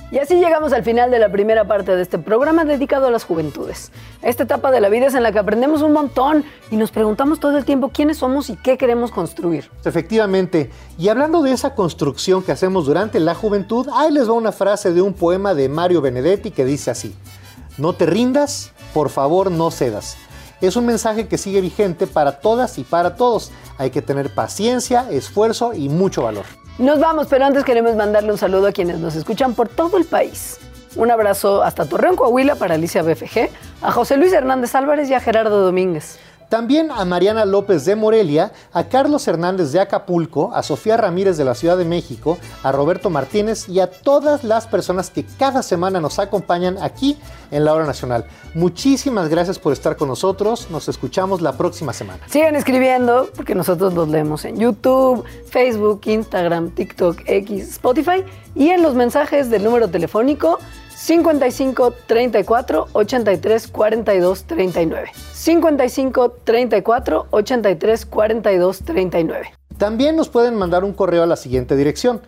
Y así llegamos al final de la primera parte de este programa dedicado a las juventudes. Esta etapa de la vida es en la que aprendemos un montón y nos preguntamos todo el tiempo quiénes somos y qué queremos construir. Efectivamente, y hablando de esa construcción que hacemos durante la juventud, ahí les va una frase de un poema de Mario Benedetti que dice así: no te rindas, por favor no cedas. Es un mensaje que sigue vigente para todas y para todos. Hay que tener paciencia, esfuerzo y mucho valor. Nos vamos, pero antes queremos mandarle un saludo a quienes nos escuchan por todo el país. Un abrazo hasta Torreón, Coahuila, para Alicia BFG, a José Luis Hernández Álvarez y a Gerardo Domínguez. También a Mariana López de Morelia, a Carlos Hernández de Acapulco, a Sofía Ramírez de la Ciudad de México, a Roberto Martínez y a todas las personas que cada semana nos acompañan aquí en La Hora Nacional. Muchísimas gracias por estar con nosotros. Nos escuchamos la próxima semana. Sigan escribiendo porque nosotros los leemos en YouTube, Facebook, Instagram, TikTok, X, Spotify y en los mensajes del número telefónico 55 34 83 42 39. 55 34 83 42 39. También nos pueden mandar un correo a la siguiente dirección: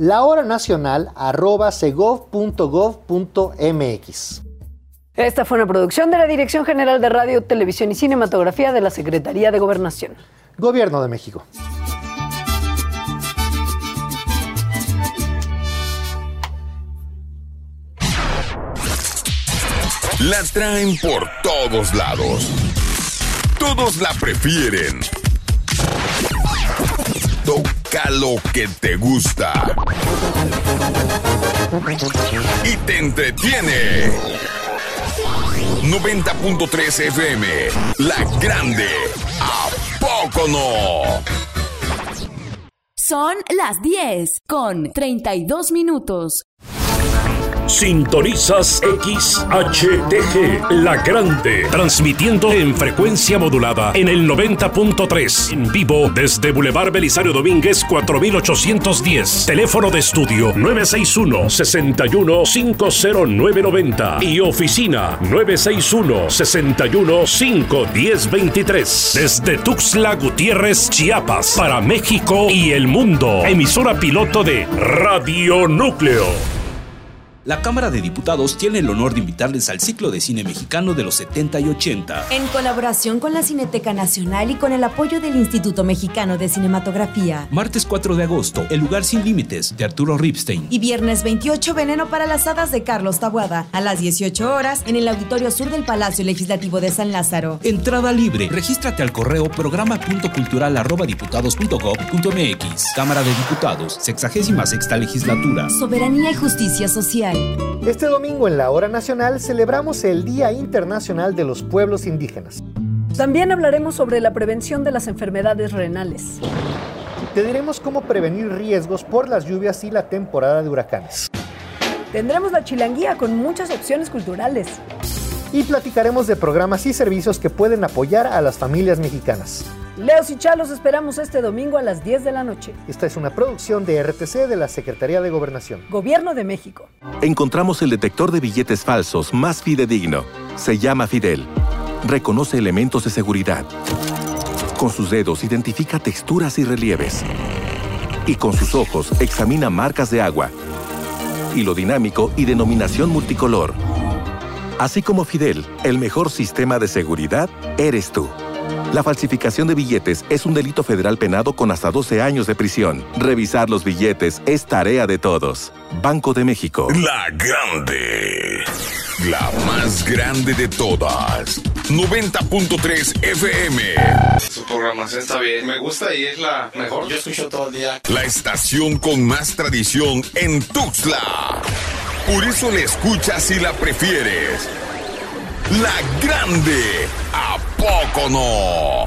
lahoranacional@segov.gov.mx. Esta fue una producción de la Dirección General de Radio, Televisión y Cinematografía de la Secretaría de Gobernación. Gobierno de México. La traen por todos lados. Todos la prefieren. Toca lo que te gusta. Y te entretiene. 90.3 FM. La Grande. ¿A poco no? Son las 10 con 32 minutos. Sintonizas XHTG, La Grande, transmitiendo en frecuencia modulada en el 90.3, en vivo desde Boulevard Belisario Domínguez 4810, teléfono de estudio 961-61-50990 y oficina 961-61-51023, desde Tuxtla Gutiérrez, Chiapas, para México y el mundo, emisora piloto de Radio Núcleo. La Cámara de Diputados tiene el honor de invitarles al ciclo de cine mexicano de los 70 y 80. En colaboración con la Cineteca Nacional y con el apoyo del Instituto Mexicano de Cinematografía. Martes 4 de agosto, El lugar sin límites, de Arturo Ripstein. Y viernes 28, Veneno para las hadas, de Carlos Taboada, a las 18 horas en el Auditorio Sur del Palacio Legislativo de San Lázaro. Entrada libre. Regístrate al correo programa.cultural@diputados.gov.mx. Cámara de Diputados, 66ª Legislatura. Soberanía y justicia social. Este domingo en La Hora Nacional celebramos el Día Internacional de los Pueblos Indígenas. También hablaremos sobre la prevención de las enfermedades renales. Te diremos cómo prevenir riesgos por las lluvias y la temporada de huracanes. Tendremos la chilanguía con muchas opciones culturales. Y platicaremos de programas y servicios que pueden apoyar a las familias mexicanas. Leos y Chalos esperamos este domingo a las 10 de la noche. Esta es una producción de RTC de la Secretaría de Gobernación. Gobierno de México. Encontramos el detector de billetes falsos más fidedigno. Se llama Fidel. Reconoce elementos de seguridad. Con sus dedos identifica texturas y relieves. Y con sus ojos examina marcas de agua. Hilo dinámico y denominación multicolor. Así como Fidel, el mejor sistema de seguridad eres tú. La falsificación de billetes es un delito federal penado con hasta 12 años de prisión. Revisar los billetes es tarea de todos. Banco de México. La Grande. La más grande de todas. 90.3 FM. Su programación está bien. Me gusta y es la mejor. Yo escucho todo el día. La estación con más tradición en Tuxtla. Por eso la escuchas y la prefieres. La Grande. ¿A poco no?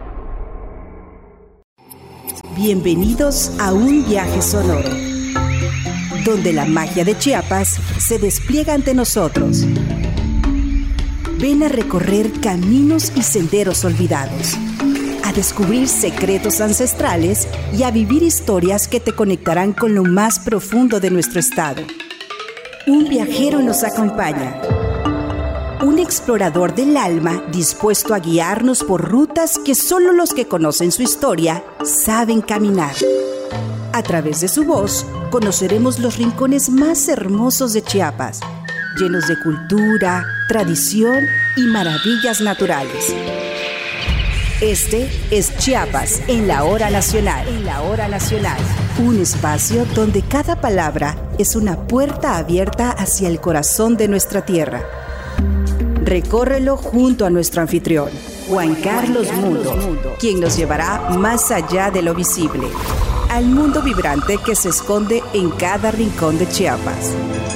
Bienvenidos a un viaje sonoro, donde la magia de Chiapas se despliega ante nosotros. Ven a recorrer caminos y senderos olvidados, a descubrir secretos ancestrales y a vivir historias que te conectarán con lo más profundo de nuestro estado. Un viajero nos acompaña. Un explorador del alma dispuesto a guiarnos por rutas que solo los que conocen su historia saben caminar. A través de su voz, conoceremos los rincones más hermosos de Chiapas, llenos de cultura, tradición y maravillas naturales. Este es Chiapas en la Hora Nacional. Un espacio donde cada palabra es una puerta abierta hacia el corazón de nuestra tierra. Recórrelo junto a nuestro anfitrión, Juan Carlos Mundo, quien nos llevará más allá de lo visible, al mundo vibrante que se esconde en cada rincón de Chiapas.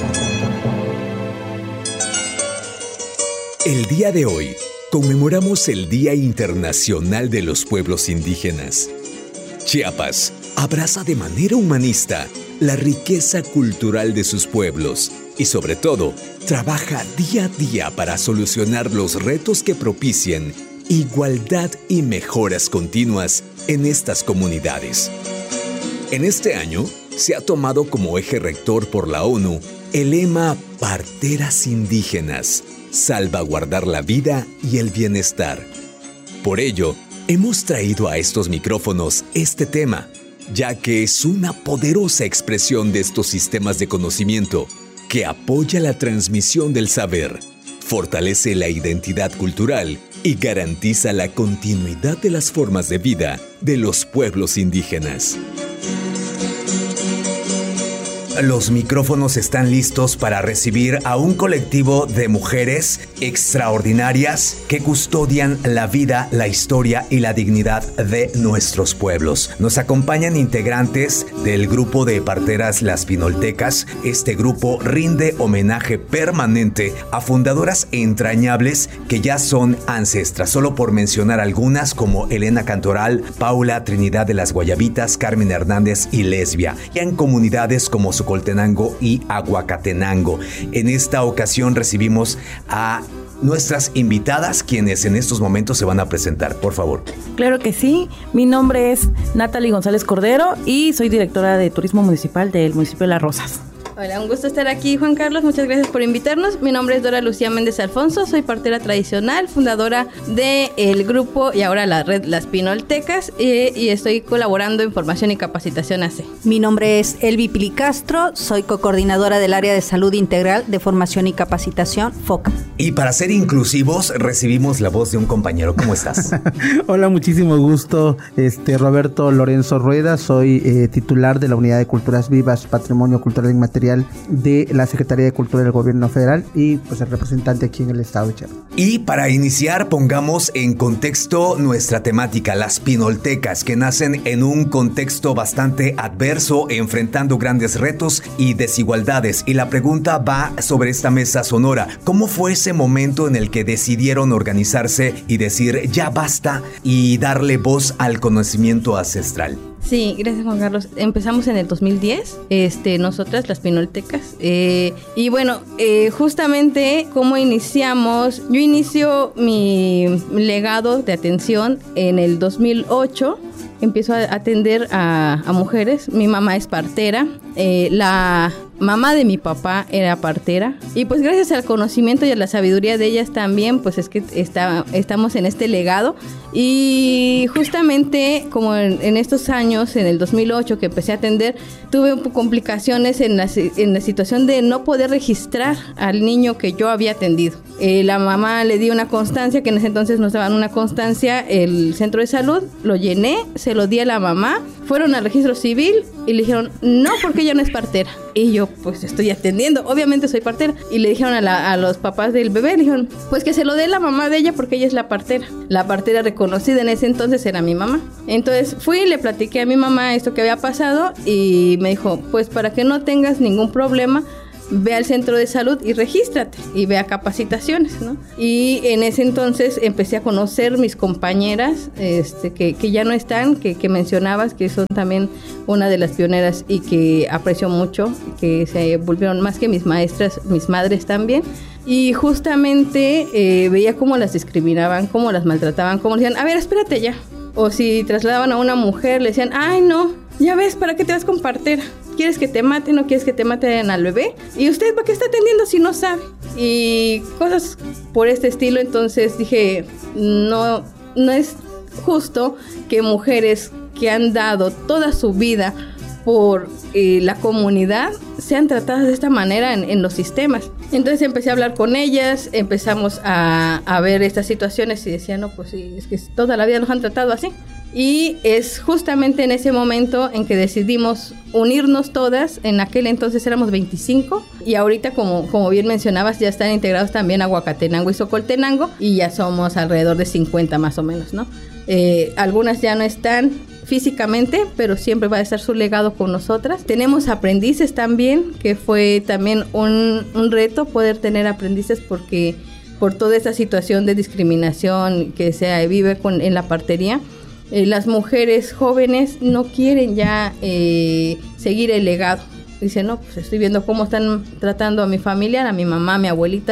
El día de hoy conmemoramos el Día Internacional de los Pueblos Indígenas. Chiapas abraza de manera humanista la riqueza cultural de sus pueblos y, sobre todo, trabaja día a día para solucionar los retos que propicien igualdad y mejoras continuas en estas comunidades. En este año se ha tomado como eje rector por la ONU el lema Parteras Indígenas, salvaguardar la vida y el bienestar. Por ello, hemos traído a estos micrófonos este tema, ya que es una poderosa expresión de estos sistemas de conocimiento que apoya la transmisión del saber, fortalece la identidad cultural y garantiza la continuidad de las formas de vida de los pueblos indígenas. Los micrófonos están listos para recibir a un colectivo de mujeres extraordinarias que custodian la vida, la historia y la dignidad de nuestros pueblos. Nos acompañan integrantes del grupo de parteras Las Pinoltecas. Este grupo rinde homenaje permanente a fundadoras entrañables que ya son ancestras, solo por mencionar algunas como Elena Cantoral, Paula Trinidad de las Guayabitas, Carmen Hernández y Lesbia, y en comunidades como Socoltenango y Aguacatenango. En esta ocasión recibimos a nuestras invitadas, quienes en estos momentos se van a presentar, por favor. Claro que sí, mi nombre es Natalie González Cordero y soy directora de Turismo Municipal del municipio de Las Rosas. Hola, un gusto estar aquí, Juan Carlos, muchas gracias por invitarnos. Mi nombre es Dora Lucía Méndez Alfonso, soy partera tradicional, fundadora del grupo y ahora la red Las Pinoltecas, y estoy colaborando en formación y capacitación AC. Mi nombre es Elvi Pili Castro, soy cocoordinadora del área de salud integral de formación y capacitación FOCA. Y para ser inclusivos, recibimos la voz de un compañero. ¿Cómo estás? Hola, muchísimo gusto. Roberto Lorenzo Rueda, soy titular de la Unidad de Culturas Vivas, Patrimonio Cultural Inmaterial de la Secretaría de Cultura del Gobierno Federal y pues el representante aquí en el estado de Chiapas. Y para iniciar, pongamos en contexto nuestra temática, las pinoltecas, que nacen en un contexto bastante adverso, enfrentando grandes retos y desigualdades. Y la pregunta va sobre esta mesa sonora. ¿Cómo fue ese momento en el que decidieron organizarse y decir ya basta y darle voz al conocimiento ancestral? Sí, gracias, Juan Carlos. Empezamos en el 2010, nosotras las Pinoltecas, y bueno, justamente cómo iniciamos. Yo inicio mi legado de atención en el 2008. Empiezo a atender a mujeres. Mi mamá es partera, la mamá de mi papá era partera, y pues gracias al conocimiento y a la sabiduría de ellas también, pues es que estamos en este legado. Y justamente como en estos años, en el 2008 que empecé a atender, tuve complicaciones en la situación de no poder registrar al niño que yo había atendido. La mamá le dio una constancia, que en ese entonces nos daban una constancia, el centro de salud, lo llené, se lo di a la mamá, fueron al registro civil y le dijeron, no, porque ella no es partera. Y yo, pues estoy atendiendo, obviamente soy partera. Y le dijeron a los papás del bebé, le dijeron, pues que se lo dé la mamá de ella porque ella es la partera. La partera reconocida en ese entonces era mi mamá. Entonces fui y le platiqué a mi mamá esto que había pasado y me dijo, pues para que no tengas ningún problema, ve al centro de salud y regístrate y ve a capacitaciones, ¿no? Y en ese entonces empecé a conocer mis compañeras que ya no están, que mencionabas, que son también una de las pioneras y que aprecio mucho, que se volvieron más que mis maestras, mis madres también. Y justamente veía cómo las discriminaban, cómo las maltrataban, cómo le decían, a ver, espérate ya. O si trasladaban a una mujer, le decían, ay no, ya ves, ¿para qué te vas con partera? ¿Quieres que te maten o quieres que te maten al bebé? ¿Y usted para qué está atendiendo si no sabe? Y cosas por este estilo. Entonces dije, no es justo que mujeres que han dado toda su vida por la comunidad sean tratadas de esta manera en los sistemas. Entonces empecé a hablar con ellas, empezamos a ver estas situaciones y decía, no, pues sí, es que toda la vida nos han tratado así. Y es justamente en ese momento en que decidimos unirnos todas. En aquel entonces éramos 25 y ahorita, como bien mencionabas, ya están integrados también Aguacatenango y Socoltenango y ya somos alrededor de 50 más o menos, ¿no? Algunas ya no están físicamente, pero siempre va a estar su legado con nosotras. Tenemos aprendices también, que fue también un reto poder tener aprendices porque por toda esta situación de discriminación que se vive en la partería, las mujeres jóvenes no quieren ya seguir el legado. Dicen, no, pues estoy viendo cómo están tratando a mi familia, a mi mamá, a mi abuelita,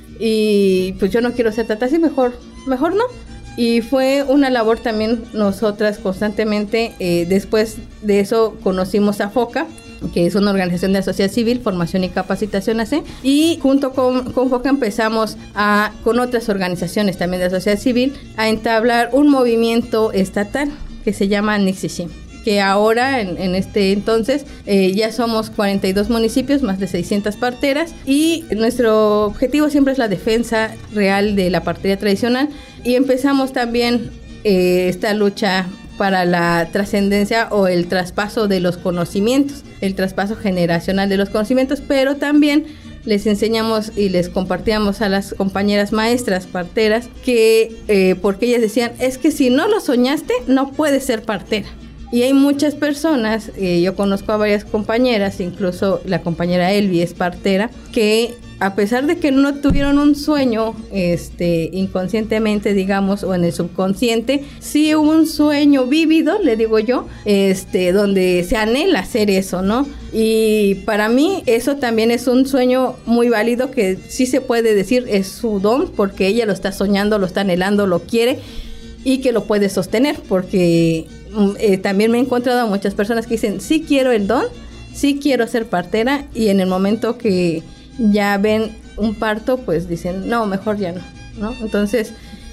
y pues yo no quiero ser tratada así, mejor no. Y fue una labor también nosotras constantemente. Después de eso conocimos a FOCA, que es una organización de la sociedad civil, formación y capacitación AC, y junto con FOCA empezamos con otras organizaciones también de la sociedad civil a entablar un movimiento estatal que se llama Nixishim, que ahora en este entonces ya somos 42 municipios, más de 600 parteras, y nuestro objetivo siempre es la defensa real de la partería tradicional, y empezamos también esta lucha para la trascendencia o el traspaso de los conocimientos, el traspaso generacional de los conocimientos, pero también les enseñamos y les compartíamos a las compañeras maestras parteras que, porque ellas decían, es que si no lo soñaste, no puedes ser partera. Y hay muchas personas, yo conozco a varias compañeras, incluso la compañera Elvi es partera, que a pesar de que no tuvieron un sueño inconscientemente, digamos, o en el subconsciente, sí hubo un sueño vívido, le digo yo, donde se anhela hacer eso, ¿no? Y para mí eso también es un sueño muy válido, que sí se puede decir es su don, porque ella lo está soñando, lo está anhelando, lo quiere, y que lo puede sostener, porque también me he encontrado a muchas personas que dicen, sí quiero el don, sí quiero ser partera, y en el momento que ya ven un parto, pues dicen, no, mejor ya no, ¿no? Entonces,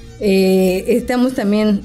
estamos también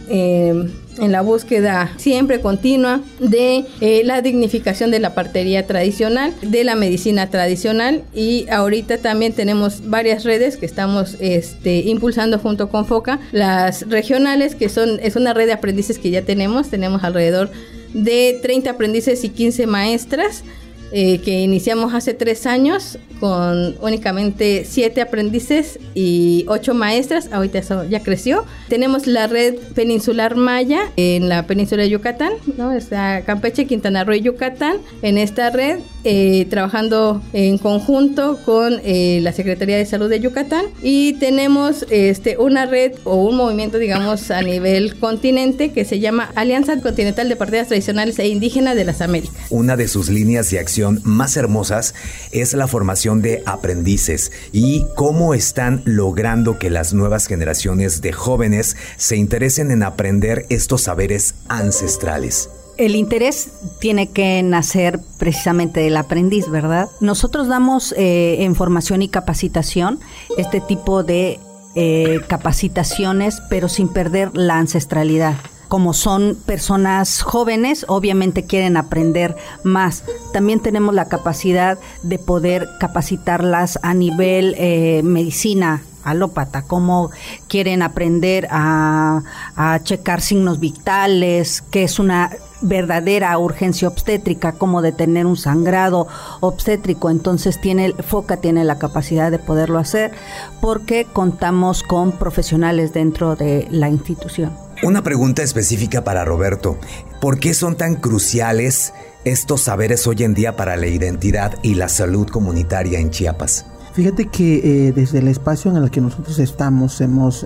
en la búsqueda siempre continua de la dignificación de la partería tradicional, de la medicina tradicional, y ahorita también tenemos varias redes que estamos impulsando junto con FOCA, las regionales, que es una red de aprendices que ya tenemos alrededor de 30 aprendices y 15 maestras, que iniciamos hace 3 años con únicamente 7 aprendices y 8 maestras. Ahorita eso ya creció. Tenemos la red peninsular maya en la península de Yucatán, ¿no? Está Campeche, Quintana Roo y Yucatán. En esta red, trabajando en conjunto con la Secretaría de Salud de Yucatán, y tenemos una red o un movimiento, digamos, a nivel continente que se llama Alianza Continental de Parteras Tradicionales e Indígenas de las Américas. Una de sus líneas de acción más hermosas es la formación de aprendices y cómo están logrando que las nuevas generaciones de jóvenes se interesen en aprender estos saberes ancestrales. El interés tiene que nacer precisamente del aprendiz, ¿verdad? Nosotros damos en formación y capacitación este tipo de capacitaciones, pero sin perder la ancestralidad. Como son personas jóvenes, obviamente quieren aprender más. También tenemos la capacidad de poder capacitarlas a nivel medicina alópata, cómo quieren aprender a checar signos vitales, que es una verdadera urgencia obstétrica, cómo detener un sangrado obstétrico. Entonces FOCA tiene la capacidad de poderlo hacer porque contamos con profesionales dentro de la institución. Una pregunta específica para Roberto. ¿Por qué son tan cruciales estos saberes hoy en día para la identidad y la salud comunitaria en Chiapas? Fíjate que desde el espacio en el que nosotros estamos hemos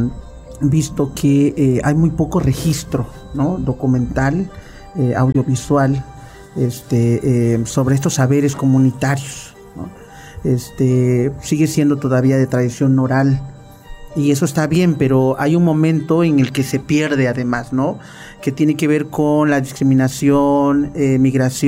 visto que hay muy poco registro, ¿no? Documental, audiovisual, sobre estos saberes comunitarios, ¿no? Sigue siendo todavía de tradición oral. Y eso está bien, pero hay un momento en el que se pierde además, ¿no? Que tiene que ver con la discriminación, migración.